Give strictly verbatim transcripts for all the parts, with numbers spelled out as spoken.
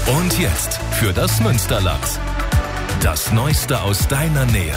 Und jetzt für das Münsterland. Das Neueste aus deiner Nähe.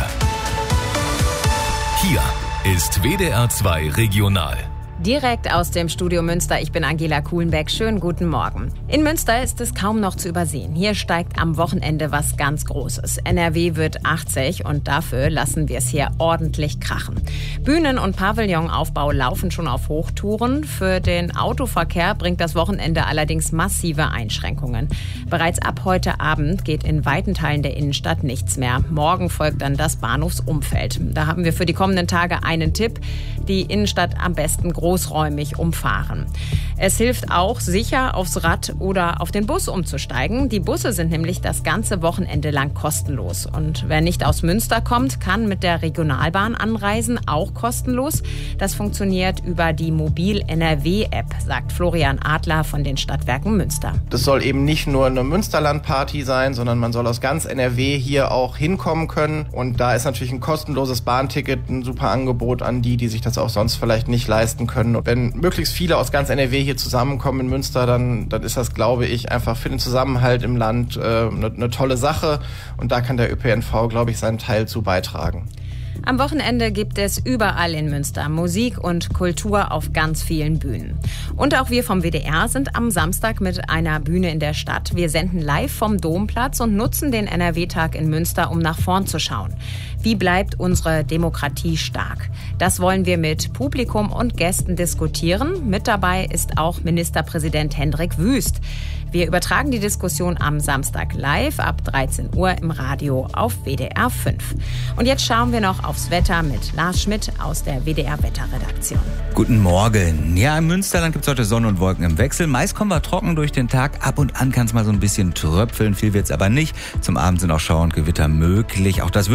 Hier ist W D R zwei Regional. Direkt aus dem Studio Münster, ich bin Angela Kuhlenbeck. Schönen guten Morgen. In Münster ist es kaum noch zu übersehen. Hier steigt am Wochenende was ganz Großes. N R W wird achtzig und dafür lassen wir es hier ordentlich krachen. Bühnen- und Pavillonaufbau laufen schon auf Hochtouren. Für den Autoverkehr bringt das Wochenende allerdings massive Einschränkungen. Bereits ab heute Abend geht in weiten Teilen der Innenstadt nichts mehr. Morgen folgt dann das Bahnhofsumfeld. Da haben wir für die kommenden Tage einen Tipp: die Innenstadt am besten großräumig umfahren. Es hilft auch, sicher aufs Rad oder auf den Bus umzusteigen. Die Busse sind nämlich das ganze Wochenende lang kostenlos. Und wer nicht aus Münster kommt, kann mit der Regionalbahn anreisen, auch kostenlos. Das funktioniert über die Mobil-N R W-App, sagt Florian Adler von den Stadtwerken Münster. Das soll eben nicht nur eine Münsterland-Party sein, sondern man soll aus ganz N R W hier auch hinkommen können. Und da ist natürlich ein kostenloses Bahnticket ein super Angebot an die, die sich das auch sonst vielleicht nicht leisten können. Und wenn möglichst viele aus ganz N R W hier zusammenkommen in Münster, dann, dann ist das, glaube ich, einfach für den Zusammenhalt im Land äh, eine, eine tolle Sache. Und da kann der Ö P N V, glaube ich, seinen Teil zu beitragen. Am Wochenende gibt es überall in Münster Musik und Kultur auf ganz vielen Bühnen. Und auch wir vom W D R sind am Samstag mit einer Bühne in der Stadt. Wir senden live vom Domplatz und nutzen den N R W-Tag in Münster, um nach vorn zu schauen. Wie bleibt unsere Demokratie stark? Das wollen wir mit Publikum und Gästen diskutieren. Mit dabei ist auch Ministerpräsident Hendrik Wüst. Wir übertragen die Diskussion am Samstag live ab dreizehn Uhr im Radio auf W D R fünf. Und jetzt schauen wir noch aufs Wetter mit Lars Schmidt aus der W D R-Wetterredaktion. Guten Morgen. Ja, im Münsterland gibt es heute Sonne und Wolken im Wechsel. Meist kommen wir trocken durch den Tag. Ab und an kann es mal so ein bisschen tröpfeln. Viel wird es aber nicht. Zum Abend sind auch Schauer und Gewitter möglich. Auch das